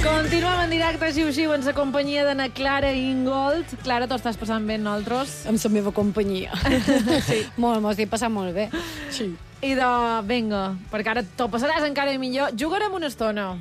Continuem en directe, xiu-xiu, en la companyia de na Clara Ingold. Clara, t'ho estàs passant bé, nosaltres? Amb la meva companyia. Sí. Molt, m'ho estic passant molt bé. Sí. I vinga, perquè ara t'ho passaràs encara millor. Jugarem una estona.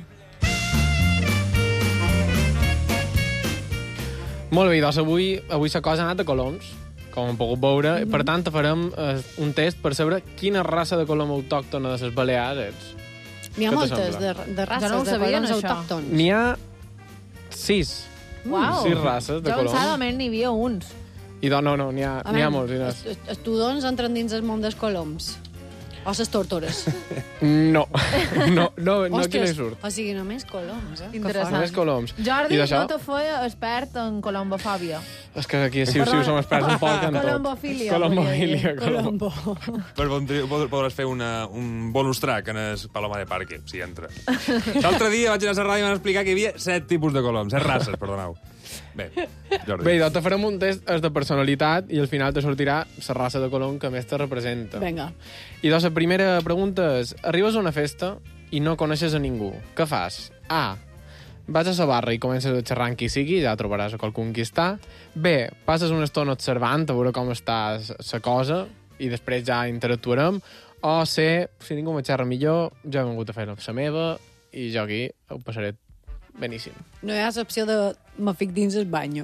Molt bé, doncs avui la cosa ha anat a coloms, com hem pogut veure. Per tant, farem un test per saber quina raça de colom autòctona de les Balears ets. N'hi ha Què moltes t'assembla? de races Jo no ho de sabia, coloms això. autòctons. N'hi ha 6. Uau. 6 races de Jo coloms. pensadament n'hi havia uns. I doncs no, n'hi ha molts. Els tudons entren dins el món dels coloms. O les tórtores. No, aquí no hi surt. O sigui, només coloms, eh? Interessant. Només coloms. Jordi, I d'això? no te feia expert en colombofòbia. És que aquí a Siu-Siu som experts un poc en tot. Colombofília. Colombofília. Colombo. Però podràs fer un bonus track en el Paloma de Parque, si entra. L'altre dia vaig anar a la ràdio i m'han explicat que hi havia 7 tipus de coloms, 7 races, perdoneu. Bé, Jordi. Bé, doncs te farem un test de personalitat i al final te sortirà la raça de colom que més te representa. Vinga. I doncs la primera pregunta és, arribes a una festa i no coneixes a ningú. Què fas? A. Vas a la barra i comences a xerrar amb qui sigui, ja trobaràs a qualcú amb qui està. B. Passes una estona observant a veure com està la cosa i després ja interactuarem. O C. Si ningú me xerra millor, jo he vingut a fer la meva i jo aquí ho passaré beníssim. No hi ha l'opció de me fic dins el banyo.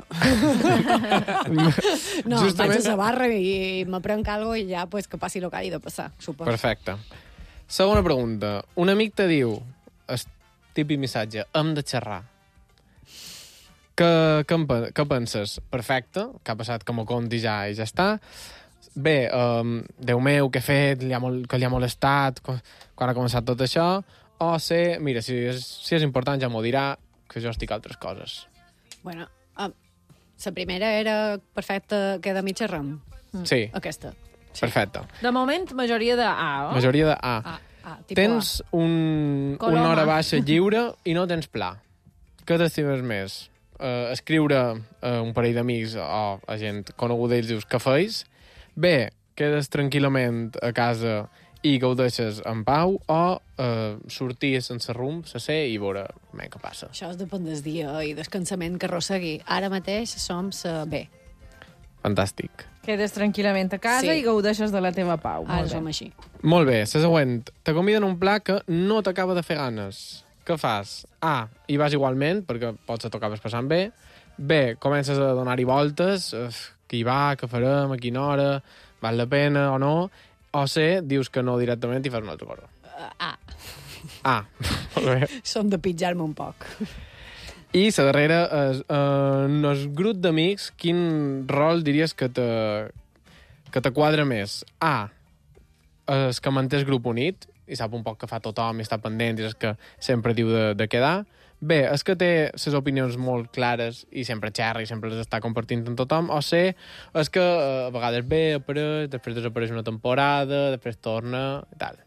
No, Justament... vaig a la barra i me prenc alguna i ja pues, que passi el que hagi de passar, suposo. Perfecte. Segona pregunta. Un amic te diu, el típic missatge, hem de xerrar. Què penses? Perfecte, que ha passat que m'ho conti ja i ja està. Bé, Déu meu, què he fet, que li ha molestat, quan ha començat tot això. O C, mira, si és important ja m'ho dirà, que jo estic a altres coses. Bueno, la primera era perfecta, queda mig xerram. Sí, Aquesta. perfecte. De moment, majoria de A, oh? Majoria de A. Tipus Tens una Coloma. hora baixa lliure i no tens pla. Què t'estimes més? Escriure a un parell d'amics o a gent coneguda i els dius què feis? B, quedes tranquil·lament a casa i gaudeixes en pau o sortir sense rumb, se sé, i veure què passa. Això depèn del dia i del cansament que arrossegui. Ara mateix som la B. Fantàstic. Quedes tranquil·lament a casa Sí. i gaudeixes de la teva pau. Ara Molt som bé. així. Molt bé, la següent. Te conviden a un pla que no t'acaba de fer ganes. Què fas? A, hi vas igualment, perquè potser t'ho acabes passant bé. B, comences a donar-hi voltes, qui va, què farem, a quina hora, val la pena o no. O C, dius que no directament i fas una altra cosa. A, molt bé. Som de pitjar-me un poc. I la darrera és, en el grup d'amics, quin rol diries que te quadra més? A, és que manté el grup unit i sap un poc que fa tothom i està pendent i és que sempre diu de quedar. B, és que té les opinions molt clares i sempre xerra i sempre les està compartint amb tothom. O C, és que a vegades ve, apareix, després desapareix una temporada, després torna i tal.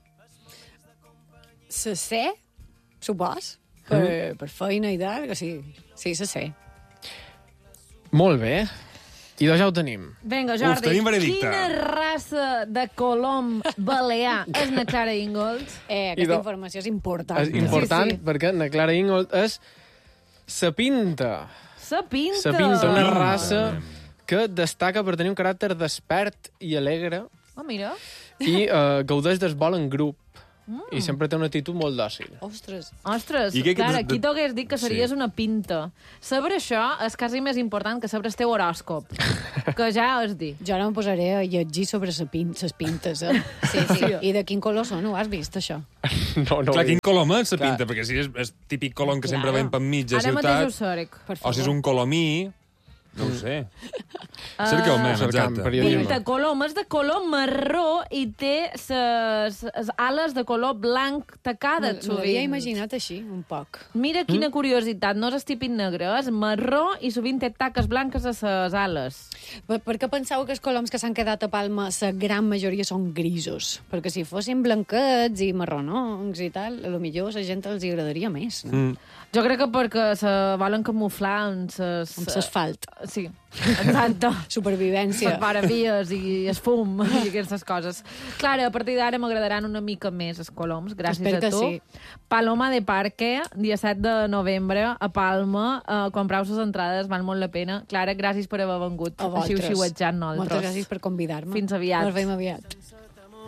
Se sé, supos, per feina i tal, que sí. Sí, se sé. Molt bé. I doncs ja ho tenim. Vinga, Jordi, tenim veredicte. quina raça de colom balear és na Clara Ingold? Aquesta informació és important. És important Sí, sí. perquè na Clara Ingold és sa pinta. Sa pinta. Sa pinta, una raça que destaca per tenir un caràcter despert i alegre Oh, mira. i gaudeix del vol en grup. I sempre té una actitud molt dòcil. Ostres. Ostres, I què- Clara, de- aquí t'hagués dit que series Sí. una pinta. Saber això és quasi més important que saber el teu horòscop, que ja has dit. Jo ara em posaré a llegir sobre les pintes, eh? Sí, sí. I de quin color són? Ho has vist, això? No, Clar, quin colom és la Clar. pinta? Perquè si és típic colom que sempre Claro. ven per mig de Ara mateix ho ciutat, cerc. Per o favor. si és un colomí, no ho sé. Cerca-ho més, cercant exacte. periodisme. Pinta colom, és de color marró i té les ales de color blanc tacades, Me l'havia sovint. imaginat així, un poc. Mira quina curiositat, no és el típic negre, és marró i sovint té taques blanques a les ales. Per què penseu que els coloms que s'han quedat a Palma, la gran majoria són grisos? Perquè si fossin blanquets i marronons i tal, potser a la gent els agradaria més, no? Jo crec que perquè se volen camuflar amb Amb l'asfalt. Sí, exacte. Supervivència. Per paravies i es fum i aquestes coses. Clara, a partir d'ara m'agradaran una mica més els coloms, gràcies Espero a que tu. sí. Paloma de Parque, dia 7 de novembre, a Palma. Comprau les entrades, val molt la pena. Clara, gràcies per haver vengut. A Així vosaltres. xiuetjant nosaltres. Moltes gràcies per convidar-me. Fins aviat. Ens veiem aviat.